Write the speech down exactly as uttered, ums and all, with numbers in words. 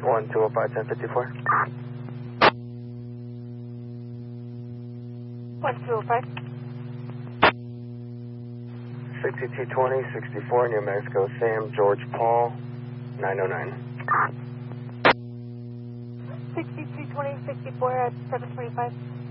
one two oh five, ten fifty-four. one two oh five. sixty-two twenty, sixty-four, New Mexico, Sam, George Paul, nine oh nine. sixty-two twenty, sixty-four at seven twenty-five.